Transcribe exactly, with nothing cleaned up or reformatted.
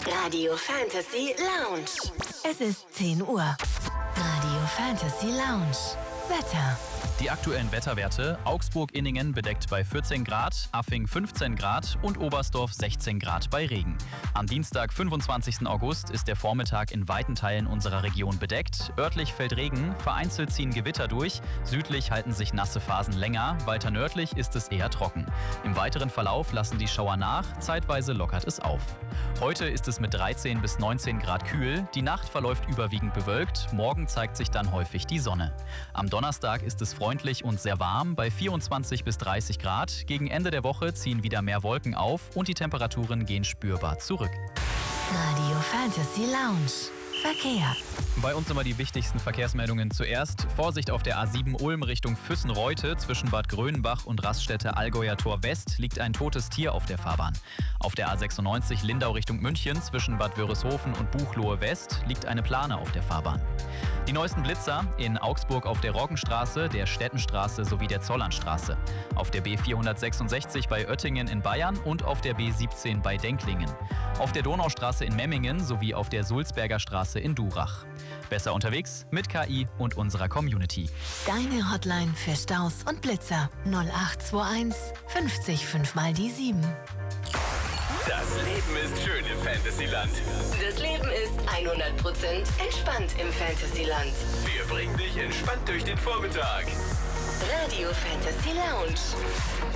Radio Fantasy Lounge. Es ist zehn Uhr. Radio Fantasy Lounge. Wetter. Die aktuellen Wetterwerte: Augsburg-Inningen bedeckt bei vierzehn Grad, Affing fünfzehn Grad und Oberstdorf sechzehn Grad bei Regen. Am Dienstag, fünfundzwanzigsten August, ist der Vormittag in weiten Teilen unserer Region bedeckt. Örtlich fällt Regen, vereinzelt ziehen Gewitter durch, südlich halten sich nasse Phasen länger, weiter nördlich ist es eher trocken. Im weiteren Verlauf lassen die Schauer nach, zeitweise lockert es auf. Heute ist es mit dreizehn bis neunzehn Grad kühl, die Nacht verläuft überwiegend bewölkt, morgen zeigt sich dann häufig die Sonne. Am Donnerstag ist es freundlich und sehr warm bei vierundzwanzig bis dreißig Grad. Gegen Ende der Woche ziehen wieder mehr Wolken auf und die Temperaturen gehen spürbar zurück. Radio Fantasy Lounge. Verkehr. Bei uns immer die wichtigsten Verkehrsmeldungen zuerst. Vorsicht auf der A sieben Ulm Richtung Füssen-Reute. Zwischen Bad Grönenbach und Raststätte Allgäuer Tor West liegt ein totes Tier auf der Fahrbahn. Auf der A sechsundneunzig Lindau Richtung München zwischen Bad Wörishofen und Buchloe West liegt eine Plane auf der Fahrbahn. Die neuesten Blitzer in Augsburg auf der Roggenstraße, der Stettenstraße sowie der Zollernstraße. Auf der B vierhundertsechsundsechzig bei Oettingen in Bayern und auf der B siebzehn bei Denklingen. Auf der Donaustraße in Memmingen sowie auf der Sulzberger Straße in Durach. Besser unterwegs mit K I und unserer Community. Deine Hotline für Staus und Blitzer null acht zwei eins fünfzig fünf mal die sieben. Das Leben ist schön im Fantasyland. Das Leben ist hundert Prozent entspannt im Fantasyland. Wir bringen dich entspannt durch den Vormittag. Radio Fantasy Lounge.